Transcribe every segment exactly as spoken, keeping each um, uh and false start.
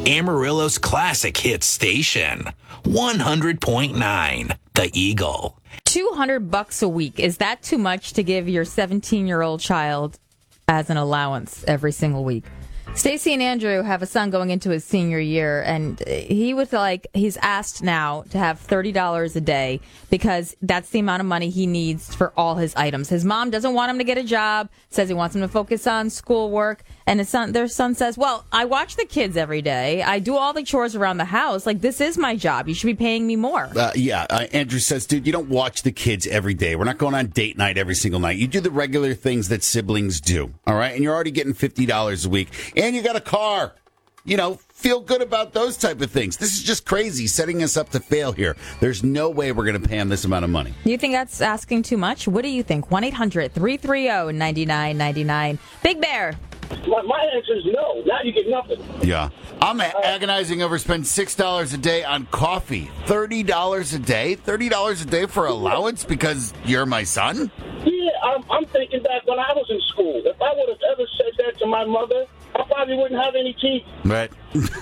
Amarillo's classic hit station, one hundred point nine, The Eagle. two hundred bucks a week. Is that too much to give your seventeen-year-old child as an allowance every single week? Stacy and Andrew have a son going into his senior year, and he would like, he's asked now to have thirty dollars a day because that's the amount of money he needs for all his items. His mom doesn't want him to get a job, says he wants him to focus on schoolwork, and his son, their son says, well, I watch the kids every day. I do all the chores around the house. Like, this is my job. You should be paying me more. Uh, yeah, uh, Andrew says, dude, you don't watch the kids every day. We're not going on date night every single night. You do the regular things that siblings do, all right? And you're already getting fifty dollars a week. And you got a car. You know, feel good about those type of things. This is just crazy, setting us up to fail here. There's no way we're going to pay him this amount of money. You think that's asking too much? What do you think? one eight hundred three three zero nine nine nine nine. Big Bear. My, my answer is no. Now you get nothing. Yeah. I'm agonizing over spending six dollars a day on coffee. thirty dollars a day? thirty dollars a day for allowance because you're my son? Yeah, I'm, I'm thinking back when I was in school. If I would have ever said that to my mother, I probably wouldn't have any teeth. Right.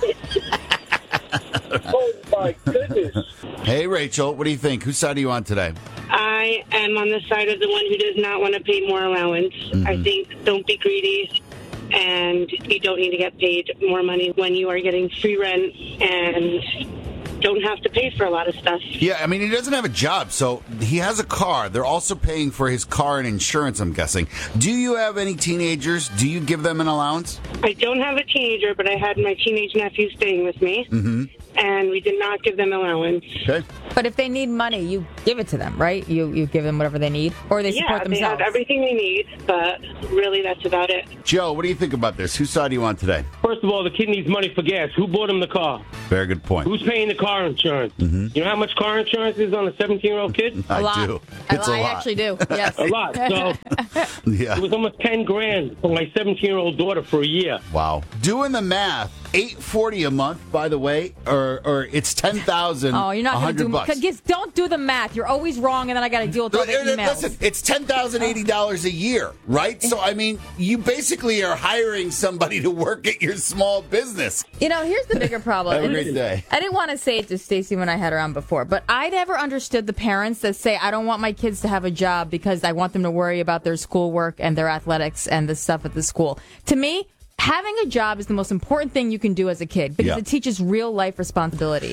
Oh, my goodness. Hey, Rachel, what do you think? Whose side are you on today? I am on the side of the one who does not want to pay more allowance. Mm-hmm. I think don't be greedy, and you don't need to get paid more money when you are getting free rent and don't have to pay for a lot of stuff. Yeah, I mean, he doesn't have a job, so he has a car. They're also paying for his car and insurance, I'm guessing. Do you have any teenagers? Do you give them an allowance? I don't have a teenager, but I had my teenage nephew staying with me, mm-hmm. and we did not give them allowance. Okay. But if they need money, you give it to them, right? You you give them whatever they need, or they support yeah, themselves. Yeah, they have everything they need, but really that's about it. Joe, what do you think about this? Whose side are you on today? First of all, the kid needs money for gas. Who bought him the car? Very good point. Who's paying the car insurance? Mm-hmm. You know how much car insurance is on a seventeen-year-old kid? I a lot. do. I, it's a I lot. actually do, yes. A lot. So yeah. It was almost ten grand for my seventeen-year-old daughter for a year. Wow. Doing the math, eight forty a month, by the way, or or it's ten thousand. Oh, you're not going to do bucks. Just don't do the math. You're always wrong, and then I got to deal with all the emails. Listen, it's ten thousand eighty dollars a year, right? So I mean, you basically are hiring somebody to work at your small business. You know, here's the bigger problem. Have a great day. I didn't want to say it to Stacey when I had her on before, but I never understood the parents that say, I don't want my kids to have a job because I want them to worry about their schoolwork and their athletics and the stuff at the school. To me, having a job is the most important thing you can do as a kid because yeah. it teaches real life responsibility.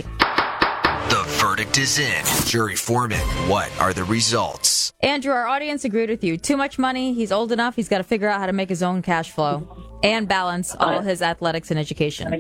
The verdict is in. Jury foreman, what are the results? Andrew, our audience agreed with you. Too much money. He's old enough. He's got to figure out how to make his own cash flow and balance all his athletics and education.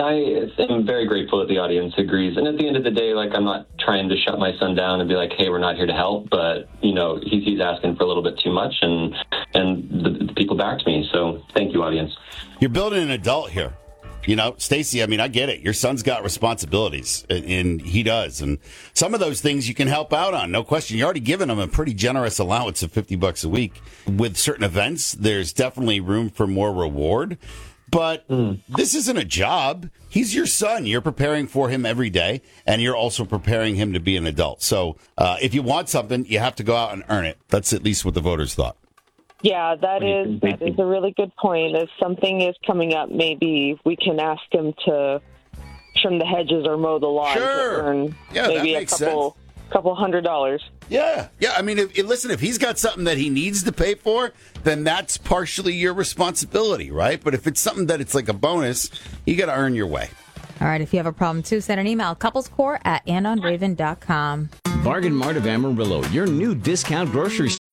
I am very grateful that the audience agrees. And at the end of the day, like, I'm not trying to shut my son down and be like, hey, we're not here to help. But, you know, he's, he's asking for a little bit too much, and and the, the people backed me. So thank you, audience. You're building an adult here. You know, Stacey, I mean, I get it. Your son's got responsibilities, and he does. And some of those things you can help out on, no question. You're already giving him a pretty generous allowance of fifty bucks a week. With certain events, there's definitely room for more reward. But mm. this isn't a job. He's your son. You're preparing for him every day, and you're also preparing him to be an adult. So uh, if you want something, you have to go out and earn it. That's at least what the voters thought. Yeah, that is that is a really good point. If something is coming up, maybe we can ask him to trim the hedges or mow the lawn sure. to earn yeah, maybe that a couple sense. couple hundred dollars. Yeah, yeah. I mean, if, if, listen, if he's got something that he needs to pay for, then that's partially your responsibility, right? But if it's something that it's like a bonus, you got to earn your way. All right, if you have a problem, too, send an email, couplescore at andon raven dot com. Bargain Mart of Amarillo, your new discount grocery store.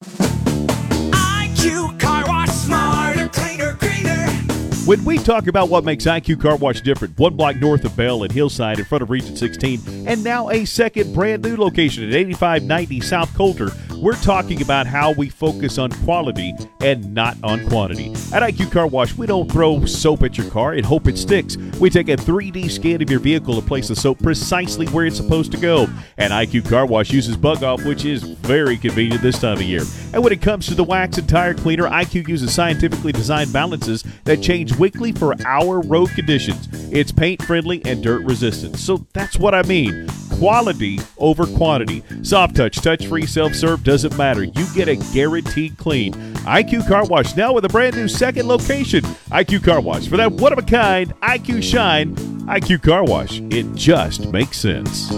I Q Car Wash, smarter, cleaner, greener. When we talk about what makes I Q Car Wash different, one block north of Bell and Hillside in front of Region sixteen, and now a second brand new location at eighty-five ninety South Coulter, we're talking about how we focus on quality and not on quantity. At I Q Car Wash, we don't throw soap at your car and hope it sticks. We take a three D scan of your vehicle and place the soap precisely where it's supposed to go. And I Q Car Wash uses Bug Off, which is very convenient this time of year. And when it comes to the wax and tire cleaner, I Q uses scientifically designed balances that change weekly for our road conditions. It's paint friendly and dirt resistant. So that's what I mean. Quality over quantity. Soft touch, touch-free, self-serve, doesn't matter. You get a guaranteed clean. I Q Car Wash now with a brand new second location. I Q Car Wash for that one-of-a-kind I Q shine I Q Car Wash. It just makes sense.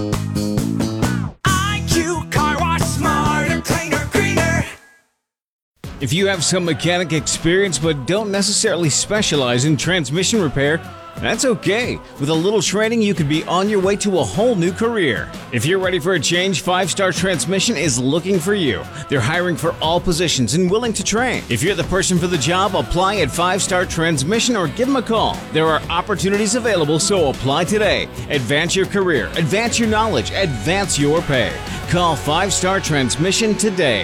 I Q Car Wash, smarter, cleaner, greener. If you have some mechanic experience but don't necessarily specialize in transmission repair, that's okay. With a little training, you could be on your way to a whole new career. If you're ready for a change, Five Star Transmission is looking for you. They're hiring for all positions and willing to train. If you're the person for the job, apply at Five Star Transmission or give them a call. There are opportunities available, so apply today. Advance your career, advance your knowledge, advance your pay. Call Five Star Transmission today.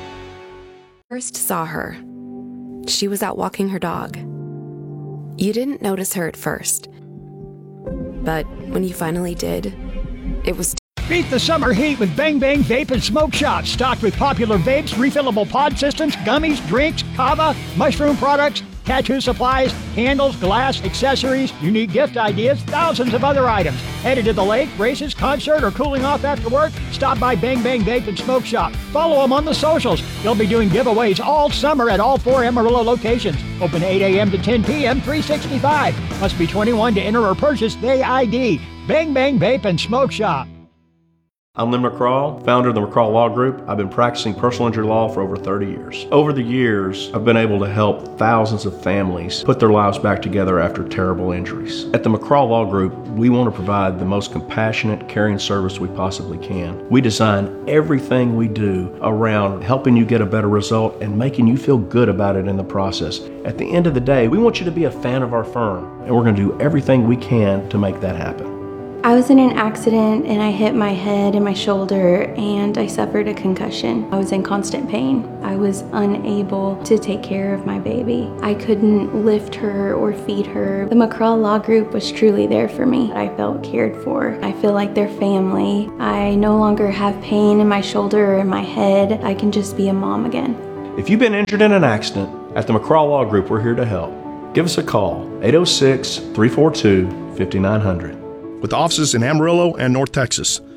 First saw her. She was out walking her dog. You didn't notice her at first, but when you finally did, it was... Beat the summer heat with Bang Bang Vape and Smoke Shop, stocked with popular vapes, refillable pod systems, gummies, drinks, kava, mushroom products, tattoo supplies, candles, glass, accessories, unique gift ideas, thousands of other items. Headed to the lake, races, concert, or cooling off after work? Stop by Bang Bang Vape and Smoke Shop. Follow them on the socials. They'll be doing giveaways all summer at all four Amarillo locations. Open eight a.m. to ten p.m., three sixty-five. Must be twenty-one to enter or purchase the I D. Bang Bang Vape and Smoke Shop. I'm Lynn McCraw, founder of the McCraw Law Group. I've been practicing personal injury law for over thirty years. Over the years, I've been able to help thousands of families put their lives back together after terrible injuries. At the McCraw Law Group, we want to provide the most compassionate, caring service we possibly can. We design everything we do around helping you get a better result and making you feel good about it in the process. At the end of the day, we want you to be a fan of our firm, and we're going to do everything we can to make that happen. I was in an accident and I hit my head and my shoulder and I suffered a concussion. I was in constant pain. I was unable to take care of my baby. I couldn't lift her or feed her. The McCraw Law Group was truly there for me. I felt cared for. I feel like they're family. I no longer have pain in my shoulder or in my head. I can just be a mom again. If you've been injured in an accident, at the McCraw Law Group, we're here to help. Give us a call, eight oh six, three four two, five nine zero zero. With offices in Amarillo and North Texas.